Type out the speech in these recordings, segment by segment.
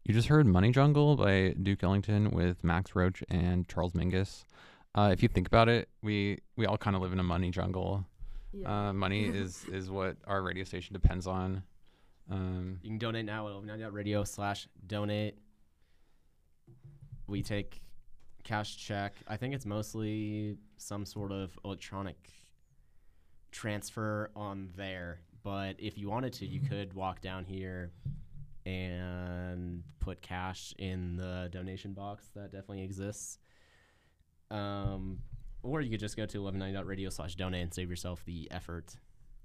You just heard Money Jungle by Duke Ellington with Max Roach and Charles Mingus. If you think about it, we all kind of live in a money jungle. Yeah. Money is what our radio station depends on. You can donate now at radio/donate. We take cash check. I think it's mostly some sort of electronic transfer on there. But if you wanted to, you could walk down here and put cash in the donation box that definitely exists. Or you could just go to 1190.radio/donate and save yourself the effort.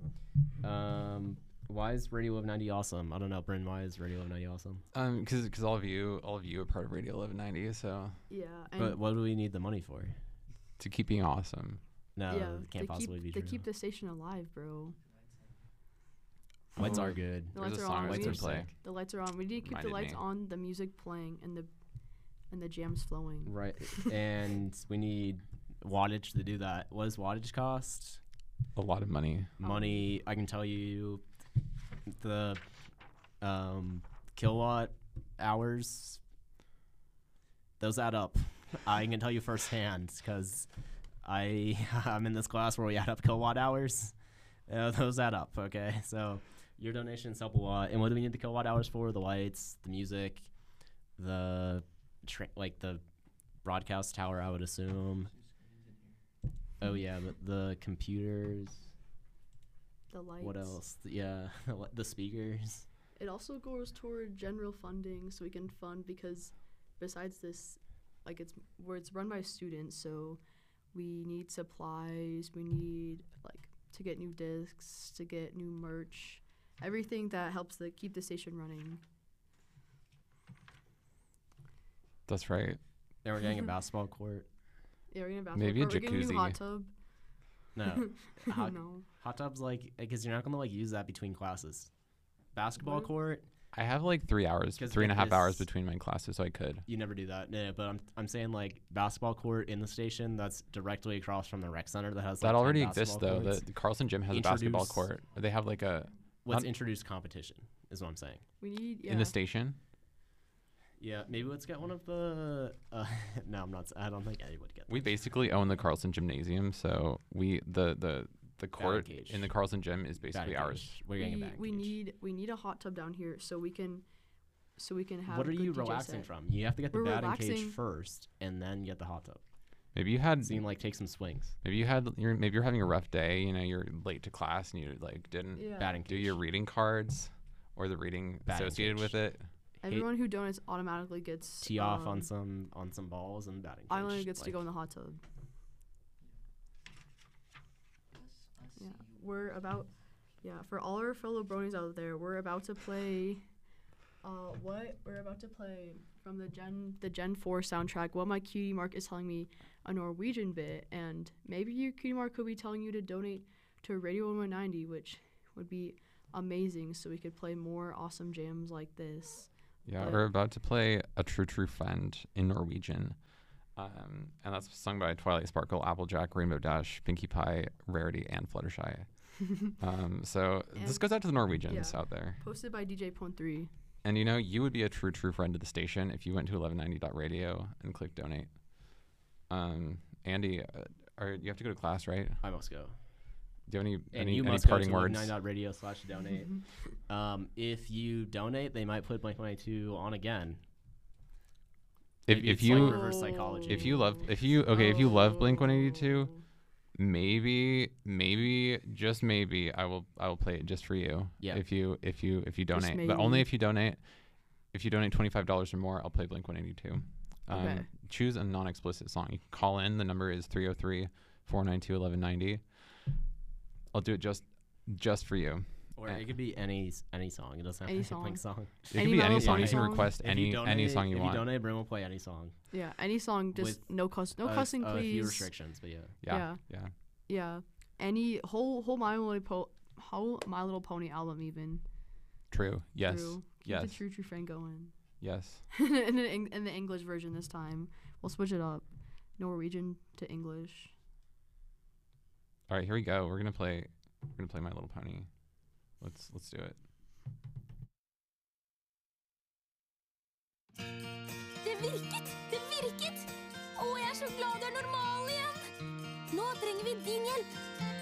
Why is Radio 1190 awesome? I don't know, Bryn. Why is Radio 1190 awesome? Because all of you are part of Radio 1190, so Yeah. But what do we need the money for? to keep being awesome. No, yeah, it can't to possibly keep, be to true. keep the station alive, bro. Lights Oh. are good. The There's lights a are song on. I was We gonna need, play. the lights are on. We need to keep the Reminded lights me. on, the music playing, and the jams flowing. Right. And we need wattage to do that. What does wattage cost? A lot of money. Money, I can tell you the kilowatt hours, those add up. I can tell you firsthand because I'm in this class where we add up kilowatt hours. Those add up, okay? So your donations help a lot. And what do we need the kilowatt hours for? The lights, the music, the the broadcast tower, I would assume. Oh yeah, but the computers. The lights. What else? Yeah, the speakers. It also goes toward general funding, so we can fund because besides this, like it's run by students, so we need supplies, we need like to get new discs, to get new merch, everything that helps keep the station running. That's right. Then we're getting a basketball court. Yeah, we're gonna basketball Maybe a court. We're getting a new hot jacuzzi. tub. No, hot, No. hot tubs because you're not gonna use that between classes. Basketball What? court, I have like 3 hours, 'Cause 3.5 if hours this- between my classes, so I could. you never do that. No, but I'm saying like basketball court in the station that's directly across from the rec center that has That like 10 already exists basketball though. courts. The Carlson Gym has a basketball Introduce- court. They have like a Let's not- introduce competition is what I'm saying. We need in the station. Yeah, maybe let's get one of the. No, I'm not. I don't think anybody would get. We basically own the Carlson Gymnasium, so the court cage. in the Carlson Gym is Batting basically cage. ours. We're getting a batting we cage. need a hot tub down here so we can have What are good you DJ relaxing set. from? You have to get the We're batting cage relaxing. first, and then get the hot tub. Maybe you had So you can like take some swings. maybe you're having a rough day. You know, you're late to class and you like didn't Yeah. Batting do cage. your reading cards or the reading Batting associated cage. with it. Everyone who donates automatically gets Tee off on some balls and batting cage. Island gets to like- go in the hot tub. Yeah, we're about. Yeah, for all our fellow bronies out there, we're about to play. What we're about to play from the Gen 4 soundtrack. What my cutie Mark is telling me a Norwegian bit, and maybe your cutie Mark could be telling you to donate to Radio 1190, which would be amazing, so we could play more awesome jams like this. Yeah, But- we're about to play A True Friend in Norwegian. And that's sung by Twilight Sparkle, Applejack, Rainbow Dash, Pinkie Pie, Rarity, and Fluttershy. So this And- goes out to the Norwegians yeah. out there. Posted by DJ Pone 3. And you know, you would be a true friend of the station if you went to 1190.radio and clicked donate. Andy, you have to go to class, right? I must go. Do you have And any you must go parting to words? 9.radio/donate. If you donate, they might put Blink-182 on again. If Maybe it's you like reverse psychology. if you love Blink 182, maybe just maybe I will play it just for you. Yeah. If you donate, but only maybe. if you donate. If you donate $25 or more, I'll play Blink 182. Okay. Choose a non-explicit song. You can call in. The number is 303-492-1190. I'll do it just for you. Or it could be any song. It doesn't have Any to be a Blink song. It Any could be any Mellow song. You Pony can song? request If you any donate, song you if want. you donate, Brim will play any song. Yeah, any song, just With no cussing, A please. few restrictions, but Yeah. Yeah, any whole My Little Pony album even. True. Yes. True. Keep Yes. the true friend going. Yes. in the English version this time, we'll switch it up, Norwegian to English. All right, here we go. We're gonna play My Little Pony. Let's do it. Det virket! Det virket! Å, jeg er så glad du er normal igjen! Nå trenger vi din hjelp.